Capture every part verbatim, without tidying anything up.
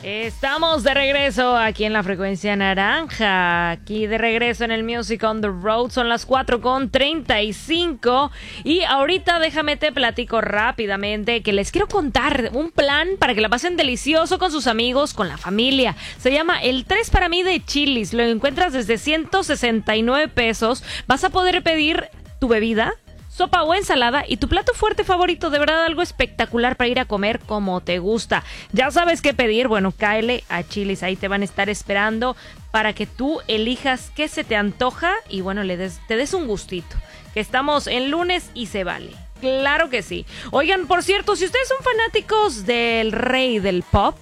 Estamos de regreso aquí en la frecuencia naranja, aquí de regreso en el Music on the Road, son las cuatro con treinta y cinco y ahorita déjame te platico rápidamente que les quiero contar un plan para que la pasen delicioso con sus amigos, con la familia. Se llama el tres para mí de Chili's, lo encuentras desde ciento sesenta y nueve pesos, vas a poder pedir tu bebida, sopa o ensalada y tu plato fuerte favorito, de verdad algo espectacular para ir a comer como te gusta. Ya sabes qué pedir, bueno, cáele a Chili's, ahí te van a estar esperando para que tú elijas qué se te antoja y bueno, le des, te des un gustito, que estamos en lunes y se vale. Claro que sí. Oigan, por cierto, si ustedes son fanáticos del rey del pop,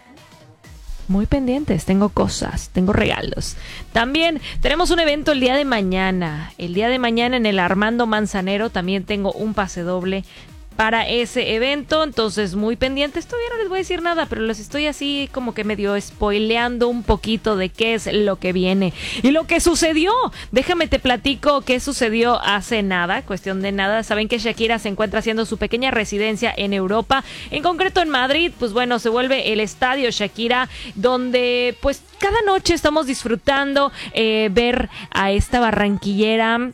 muy pendientes, tengo cosas, tengo regalos. También tenemos un evento el día de mañana. El día de mañana en el Armando Manzanero también tengo un pase doble para ese evento, entonces muy pendientes. Todavía no les voy a decir nada, pero les estoy así como que medio spoileando un poquito de qué es lo que viene y lo que sucedió. Déjame te platico qué sucedió hace nada, cuestión de nada. Saben que Shakira se encuentra haciendo su pequeña residencia en Europa, en concreto en Madrid. Pues bueno, se vuelve el Estadio Shakira, donde pues cada noche estamos disfrutando eh, ver a esta barranquillera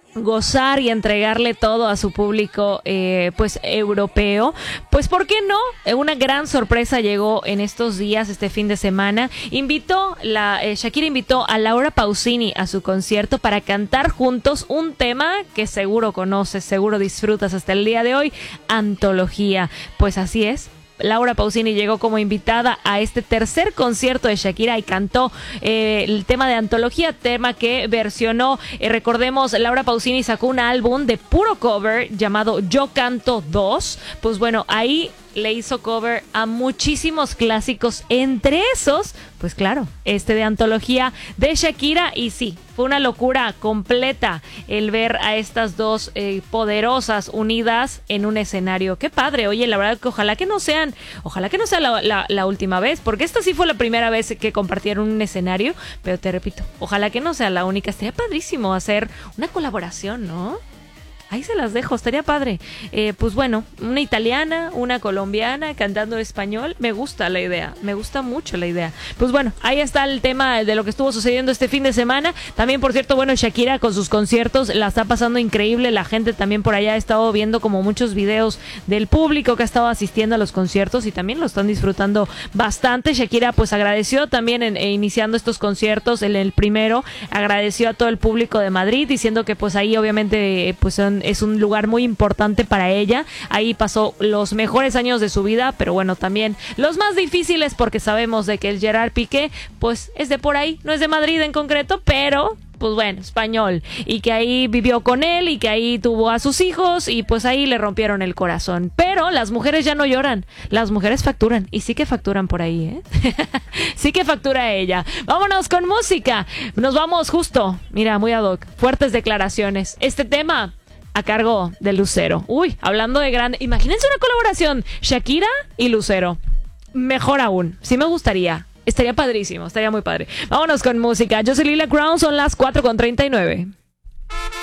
gozar y entregarle todo a su público eh, pues europeo. Pues ¿por qué no? Una gran sorpresa llegó en estos días, este fin de semana. Invitó, la eh, Shakira invitó a Laura Pausini a su concierto para cantar juntos un tema que seguro conoces, seguro disfrutas hasta el día de hoy, Antología. Pues así es. Laura Pausini llegó como invitada a este tercer concierto de Shakira y cantó eh, el tema de Antología, tema que versionó. Eh, recordemos, Laura Pausini sacó un álbum de puro cover llamado Yo Canto dos. Pues bueno, ahí le hizo cover a muchísimos clásicos, entre esos, pues claro, este de Antología de Shakira. Y sí, fue una locura completa el ver a estas dos eh, poderosas unidas en un escenario. Qué padre. Oye, la verdad que ojalá que no sean, ojalá que no sea la, la, la última vez, porque esta sí fue la primera vez que compartieron un escenario, pero te repito, ojalá que no sea la única. Estaría padrísimo hacer una colaboración, ¿no? Ahí se las dejo, estaría padre. Eh, pues bueno, una italiana, una colombiana cantando español. Me gusta la idea, me gusta mucho la idea. Pues bueno, ahí está el tema de lo que estuvo sucediendo este fin de semana. También, por cierto, bueno, Shakira con sus conciertos la está pasando increíble. La gente también por allá ha estado viendo como muchos videos del público que ha estado asistiendo a los conciertos y también lo están disfrutando bastante. Shakira pues agradeció también en, eh, iniciando estos conciertos, en el primero, agradeció a todo el público de Madrid, diciendo que pues ahí obviamente pues son es un lugar muy importante para ella. Ahí pasó los mejores años de su vida, pero bueno, también los más difíciles, porque sabemos de que el Gerard Piqué pues es de por ahí, no es de Madrid en concreto, pero pues bueno, español, y que ahí vivió con él y que ahí tuvo a sus hijos y pues ahí le rompieron el corazón. Pero las mujeres ya no lloran, las mujeres facturan, y sí que facturan por ahí, ¿eh? Sí que factura ella. Vámonos con música, nos vamos justo, mira, muy ad hoc, fuertes declaraciones. Este tema a cargo de Lucero. Uy, hablando de grande, imagínense una colaboración, Shakira y Lucero. Mejor aún, sí me gustaría. Estaría padrísimo, estaría muy padre. Vámonos con música. Yo soy Lila Crown, son las cuatro con treinta y nueve.